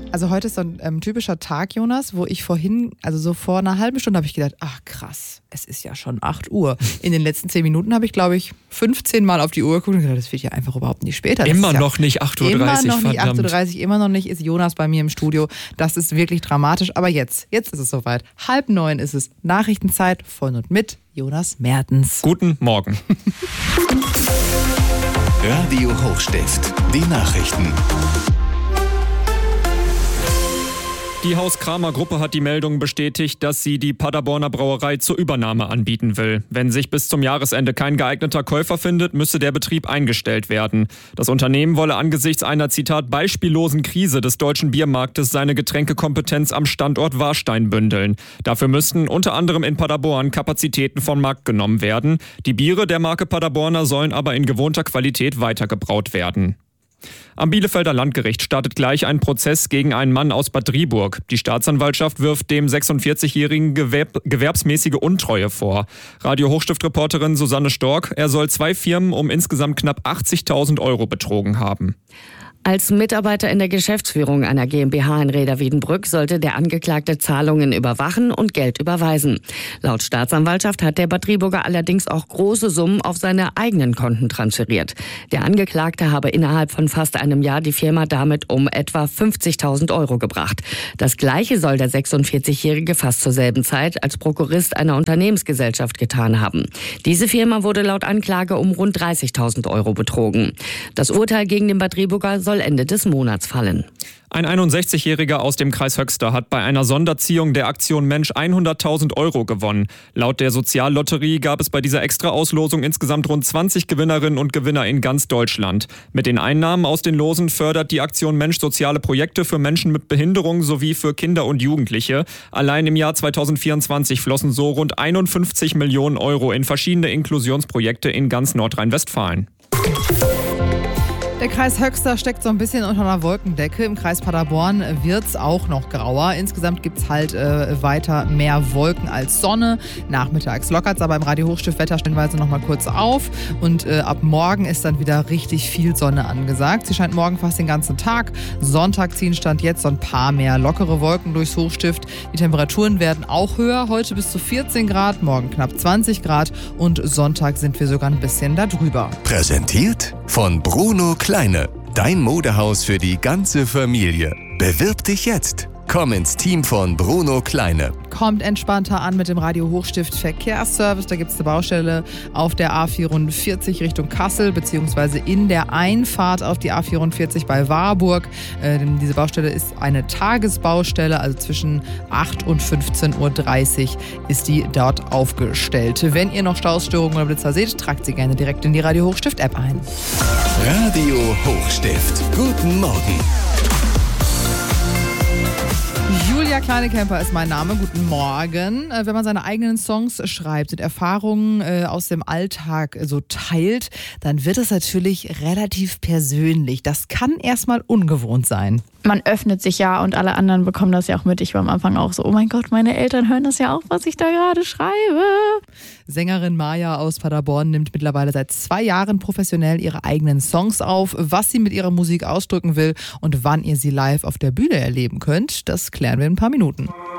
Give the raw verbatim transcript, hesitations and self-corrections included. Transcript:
Also heute ist so ein ähm, typischer Tag, Jonas, wo ich vorhin, also so vor einer halben Stunde habe ich gedacht, ach krass, es ist ja schon acht Uhr. In den letzten zehn Minuten habe ich, glaube ich, fünfzehn Mal auf die Uhr geguckt und gedacht, das wird ja einfach überhaupt nicht später. Das immer ja noch nicht acht Uhr dreißig, Immer noch nicht verdammt. acht Uhr dreißig, immer noch nicht ist Jonas bei mir im Studio. Das ist wirklich dramatisch, aber jetzt, jetzt ist es soweit. Halb neun ist es, Nachrichtenzeit von und mit Jonas Mertens. Guten Morgen. Radio Hochstift, die Nachrichten. Die Haus-Kramer-Gruppe hat die Meldung bestätigt, dass sie die Paderborner Brauerei zur Übernahme anbieten will. Wenn sich bis zum Jahresende kein geeigneter Käufer findet, müsse der Betrieb eingestellt werden. Das Unternehmen wolle angesichts einer, Zitat, beispiellosen Krise des deutschen Biermarktes seine Getränkekompetenz am Standort Warstein bündeln. Dafür müssten unter anderem in Paderborn Kapazitäten vom Markt genommen werden. Die Biere der Marke Paderborner sollen aber in gewohnter Qualität weitergebraut werden. Am Bielefelder Landgericht startet gleich ein Prozess gegen einen Mann aus Bad Driburg. Die Staatsanwaltschaft wirft dem sechsundvierzigjährigen Gewerb- gewerbsmäßige Untreue vor. Radio Hochstift-Reporterin Susanne Stork, er soll zwei Firmen um insgesamt knapp achtzigtausend Euro betrogen haben. Als Mitarbeiter in der Geschäftsführung einer GmbH in Rheda-Wiedenbrück sollte der Angeklagte Zahlungen überwachen und Geld überweisen. Laut Staatsanwaltschaft hat der Bad Driburger allerdings auch große Summen auf seine eigenen Konten transferiert. Der Angeklagte habe innerhalb von fast einem Jahr die Firma damit um etwa fünfzigtausend Euro gebracht. Das Gleiche soll der sechsundvierzigjährige fast zur selben Zeit als Prokurist einer Unternehmensgesellschaft getan haben. Diese Firma wurde laut Anklage um rund dreißigtausend Euro betrogen. Das Urteil gegen den Bad Driburger soll Ende des Monats fallen. Ein einundsechzigjähriger aus dem Kreis Höxter hat bei einer Sonderziehung der Aktion Mensch hunderttausend Euro gewonnen. Laut der Soziallotterie gab es bei dieser Extraauslosung insgesamt rund zwanzig Gewinnerinnen und Gewinner in ganz Deutschland. Mit den Einnahmen aus den Losen fördert die Aktion Mensch soziale Projekte für Menschen mit Behinderung sowie für Kinder und Jugendliche. Allein im Jahr zweitausendvierundzwanzig flossen so rund einundfünfzig Millionen Euro in verschiedene Inklusionsprojekte in ganz Nordrhein-Westfalen. Der Kreis Höxter steckt so ein bisschen unter einer Wolkendecke. Im Kreis Paderborn wird's auch noch grauer. Insgesamt gibt's halt äh, weiter mehr Wolken als Sonne. Nachmittags lockert's aber im Radio Hochstift Wetter stellenweise noch mal kurz auf. Und äh, ab morgen ist dann wieder richtig viel Sonne angesagt. Sie scheint morgen fast den ganzen Tag. Sonntag ziehen Stand jetzt so ein paar mehr lockere Wolken durchs Hochstift. Die Temperaturen werden auch höher. Heute bis zu vierzehn Grad, morgen knapp zwanzig Grad. Und Sonntag sind wir sogar ein bisschen da drüber. Präsentiert von Bruno Kleine, dein Modehaus für die ganze Familie. Bewirb dich jetzt. Komm ins Team von Bruno Kleine. Kommt entspannter an mit dem Radio Hochstift Verkehrsservice. Da gibt es eine Baustelle auf der A vierundvierzig Richtung Kassel, beziehungsweise in der Einfahrt auf die A vierundvierzig bei Warburg. Äh, diese Baustelle ist eine Tagesbaustelle, also zwischen acht und fünfzehn Uhr dreißig ist die dort aufgestellt. Wenn ihr noch Stausstörungen oder Blitzer seht, tragt sie gerne direkt in die Radio Hochstift App ein. Radio Hochstift. Guten Morgen. Julia Kleinekemper ist mein Name. Guten Morgen. Wenn man seine eigenen Songs schreibt und Erfahrungen aus dem Alltag so teilt, dann wird es natürlich relativ persönlich. Das kann erstmal ungewohnt sein. Man öffnet sich ja und alle anderen bekommen das ja auch mit. Ich war am Anfang auch so, oh mein Gott, meine Eltern hören das ja auch, was ich da gerade schreibe. Sängerin Maja aus Paderborn nimmt mittlerweile seit zwei Jahren professionell ihre eigenen Songs auf. Was sie mit ihrer Musik ausdrücken will und wann ihr sie live auf der Bühne erleben könnt, das klären wir in ein paar Minuten.